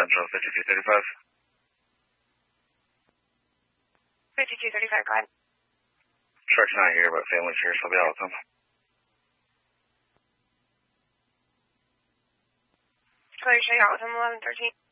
Central 5235. 5235, go ahead. Truck's not here, but family's here, so I'll be out with them. Clear, show you out with them 1113.